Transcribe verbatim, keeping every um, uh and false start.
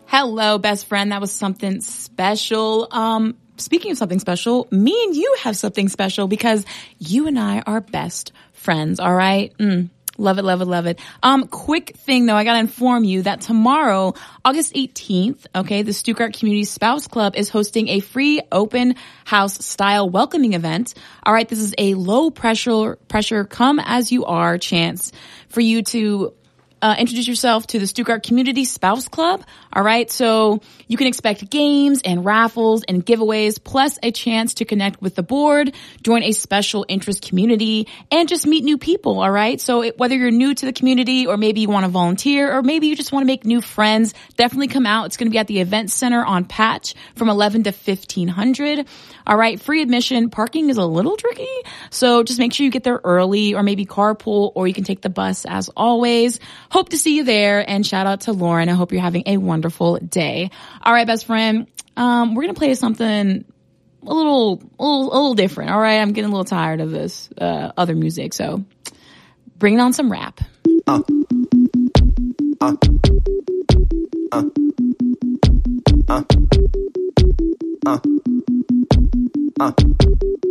Hello, best friend. That was something special. Um, speaking of something special, me and you have something special because you and I are best friends. All right. Mm. Love it, love it, love it. Um, quick thing though, I gotta inform you that tomorrow, August eighteenth, okay, the Stuttgart Community Spouse Club is hosting a free open house style welcoming event. All right, this is a low pressure, pressure, come as you are chance for you to Uh, introduce yourself to the Stuttgart Community Spouse Club. All right. So you can expect games and raffles and giveaways, plus a chance to connect with the board, join a special interest community, and just meet new people. All right. So it, whether you're new to the community or maybe you want to volunteer or maybe you just want to make new friends, definitely come out. It's going to be at the event center on Patch from eleven to fifteen hundred. All right. Free admission. Parking is a little tricky. So just make sure you get there early or maybe carpool, or you can take the bus as always. Hope to see you there, and shout out to Lauren. I hope you're having a wonderful day. All right, best friend. Um, we're going to play something a little, a little, a little different. All right. I'm getting a little tired of this, uh, other music. So bring on some rap. Uh, uh, uh, uh, uh, uh.